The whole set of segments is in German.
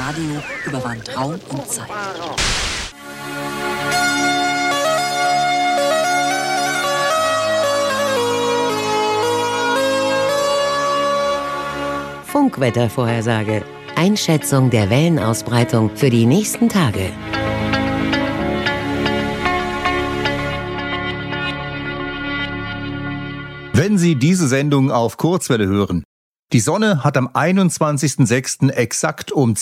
Radio überwand Raum und Zeit. Funkwettervorhersage. Einschätzung der Wellenausbreitung für die nächsten Tage. Wenn Sie diese Sendung auf Kurzwelle hören, die Sonne hat am 21.06. exakt um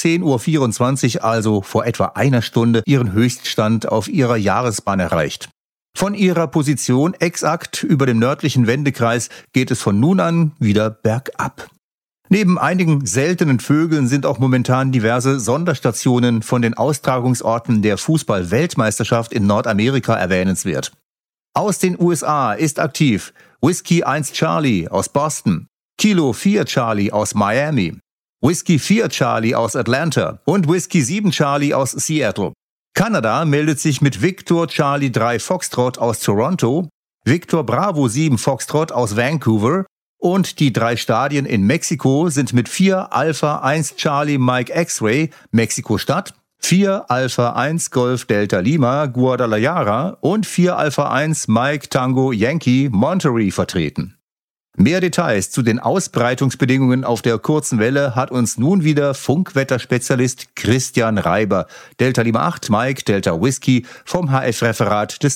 10.24 Uhr, also vor etwa einer Stunde, ihren Höchststand auf ihrer Jahresbahn erreicht. Von ihrer Position exakt über dem nördlichen Wendekreis geht es von nun an wieder bergab. Neben einigen seltenen Vögeln sind auch momentan diverse Sonderstationen von den Austragungsorten der Fußball-Weltmeisterschaft in Nordamerika erwähnenswert. Aus den USA ist aktiv Whiskey 1 Charlie aus Boston, Kilo 4 Charlie aus Miami, Whiskey 4 Charlie aus Atlanta und Whiskey 7 Charlie aus Seattle. Kanada meldet sich mit Victor Charlie 3 Foxtrot aus Toronto, Victor Bravo 7 Foxtrot aus Vancouver und die 3 Stadien in Mexiko sind mit 4 Alpha 1 Charlie Mike X-Ray Mexiko-Stadt, 4 Alpha 1 Golf Delta Lima Guadalajara und 4 Alpha 1 Mike Tango Yankee Monterey vertreten. Mehr Details zu den Ausbreitungsbedingungen auf der kurzen Welle hat uns nun wieder Funkwetterspezialist Christian Reiber, Delta Lima 8 Mike Delta Whisky vom HF-Referat des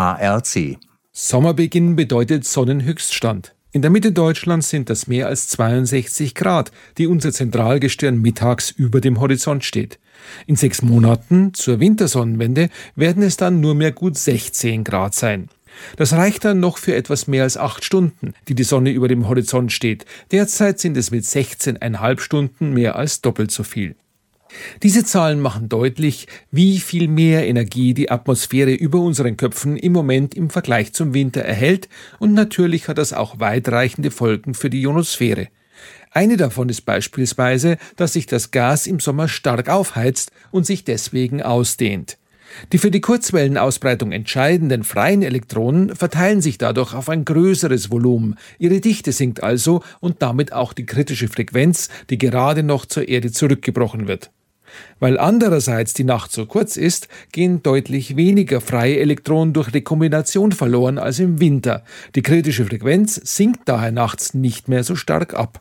DARC. Sommerbeginn bedeutet Sonnenhöchststand. In der Mitte Deutschlands sind das mehr als 62 Grad, die unser Zentralgestirn mittags über dem Horizont steht. In 6 Monaten, zur Wintersonnenwende, werden es dann nur mehr gut 16 Grad sein. Das reicht dann noch für etwas mehr als 8 Stunden, die die Sonne über dem Horizont steht. Derzeit sind es mit 16,5 Stunden mehr als doppelt so viel. Diese Zahlen machen deutlich, wie viel mehr Energie die Atmosphäre über unseren Köpfen im Moment im Vergleich zum Winter erhält, und natürlich hat das auch weitreichende Folgen für die Ionosphäre. Eine davon ist beispielsweise, dass sich das Gas im Sommer stark aufheizt und sich deswegen ausdehnt. Die für die Kurzwellenausbreitung entscheidenden freien Elektronen verteilen sich dadurch auf ein größeres Volumen. Ihre Dichte sinkt also und damit auch die kritische Frequenz, die gerade noch zur Erde zurückgebrochen wird. Weil andererseits die Nacht so kurz ist, gehen deutlich weniger freie Elektronen durch Rekombination verloren als im Winter. Die kritische Frequenz sinkt daher nachts nicht mehr so stark ab.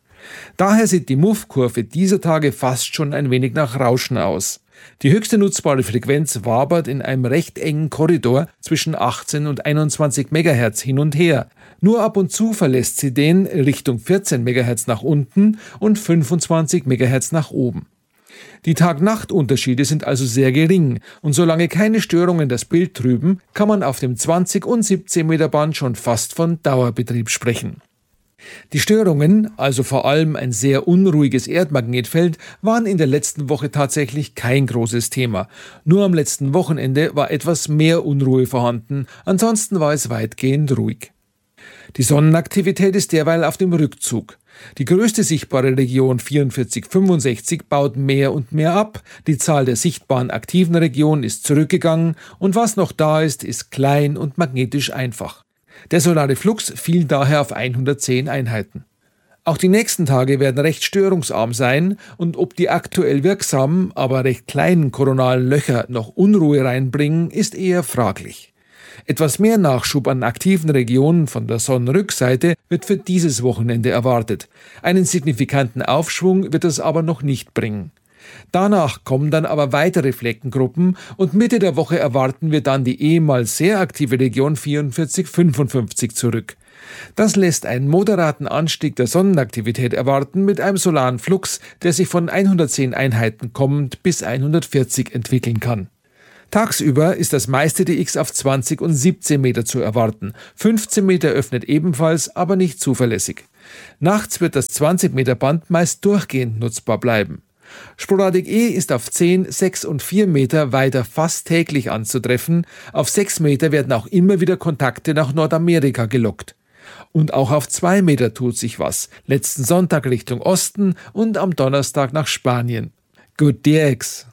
Daher sieht die Muff-Kurve dieser Tage fast schon ein wenig nach Rauschen aus. Die höchste nutzbare Frequenz wabert in einem recht engen Korridor zwischen 18 und 21 MHz hin und her. Nur ab und zu verlässt sie den Richtung 14 MHz nach unten und 25 MHz nach oben. Die Tag-Nacht-Unterschiede sind also sehr gering, und solange keine Störungen das Bild trüben, kann man auf dem 20 und 17 Meter Band schon fast von Dauerbetrieb sprechen. Die Störungen, also vor allem ein sehr unruhiges Erdmagnetfeld, waren in der letzten Woche tatsächlich kein großes Thema. Nur am letzten Wochenende war etwas mehr Unruhe vorhanden, ansonsten war es weitgehend ruhig. Die Sonnenaktivität ist derweil auf dem Rückzug. Die größte sichtbare Region 4465 baut mehr und mehr ab, die Zahl der sichtbaren aktiven Regionen ist zurückgegangen und was noch da ist, ist klein und magnetisch einfach. Der solare Flux fiel daher auf 110 Einheiten. Auch die nächsten Tage werden recht störungsarm sein, und ob die aktuell wirksamen, aber recht kleinen koronalen Löcher noch Unruhe reinbringen, ist eher fraglich. Etwas mehr Nachschub an aktiven Regionen von der Sonnenrückseite wird für dieses Wochenende erwartet. Einen signifikanten Aufschwung wird es aber noch nicht bringen. Danach kommen dann aber weitere Fleckengruppen, und Mitte der Woche erwarten wir dann die ehemals sehr aktive Region 4455 zurück. Das lässt einen moderaten Anstieg der Sonnenaktivität erwarten mit einem solaren Flux, der sich von 110 Einheiten kommend bis 140 entwickeln kann. Tagsüber ist das meiste DX auf 20 und 17 Meter zu erwarten. 15 Meter öffnet ebenfalls, aber nicht zuverlässig. Nachts wird das 20 Meter Band meist durchgehend nutzbar bleiben. Sporadik E ist auf 10, 6 und 4 Meter weiter fast täglich anzutreffen. Auf 6 Meter werden auch immer wieder Kontakte nach Nordamerika gelockt. Und auch auf 2 Meter tut sich was. Letzten Sonntag Richtung Osten und am Donnerstag nach Spanien. Good DX!